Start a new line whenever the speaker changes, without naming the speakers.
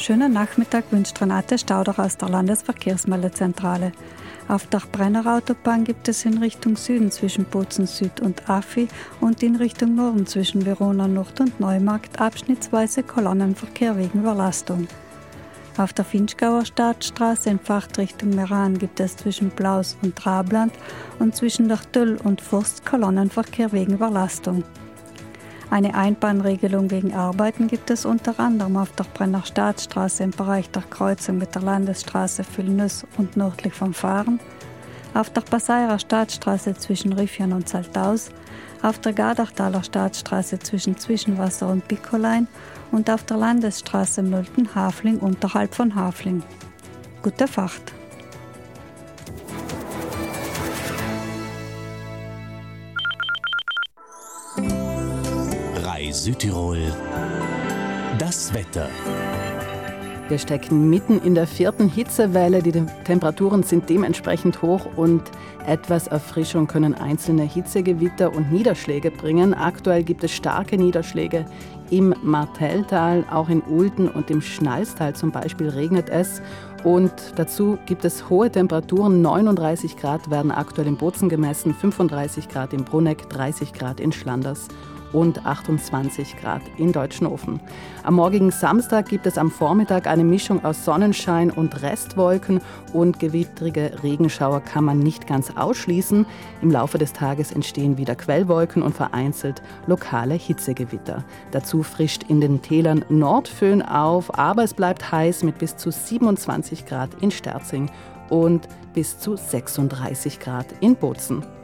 Schönen Nachmittag wünscht Renate Stauder aus der Landesverkehrsmeldezentrale. Auf der Brennerautobahn gibt es in Richtung Süden zwischen Bozen Süd und Affi und in Richtung Norden zwischen Verona Nord und Neumarkt abschnittsweise Kolonnenverkehr wegen Überlastung. Auf der Finchgauer Staatsstraße in Fahrtrichtung Meran gibt es zwischen Blaus und Trabland und zwischen der Tüll und Forst Kolonnenverkehr wegen Überlastung. Eine Einbahnregelung wegen Arbeiten gibt es unter anderem auf der Brenner Staatsstraße im Bereich der Kreuzung mit der Landesstraße Villeneuve und nördlich vom Fahren, auf der Passairer Staatsstraße zwischen Riffian und Saltaus, auf der Gardachtaler Staatsstraße zwischen Zwischenwasser und Picolein und auf der Landesstraße Mölten-Hafling unterhalb von Hafling. Gute Fahrt!
Südtirol, das Wetter.
Wir stecken mitten in der 4. Hitzewelle. Die Temperaturen sind dementsprechend hoch und etwas Erfrischung können einzelne Hitzegewitter und Niederschläge bringen. Aktuell gibt es starke Niederschläge im Martelltal, auch in Ulten und im Schnalstal zum Beispiel regnet es. Und dazu gibt es hohe Temperaturen. 39 Grad werden aktuell in Bozen gemessen, 35 Grad in Bruneck, 30 Grad in Schlanders und 28 Grad in Deutschenhofen. Am morgigen Samstag gibt es am Vormittag eine Mischung aus Sonnenschein und Restwolken und gewittrige Regenschauer kann man nicht ganz ausschließen. Im Laufe des Tages entstehen wieder Quellwolken und vereinzelt lokale Hitzegewitter. Dazu frischt in den Tälern Nordföhn auf, aber es bleibt heiß mit bis zu 27 Grad in Sterzing und bis zu 36 Grad in Bozen.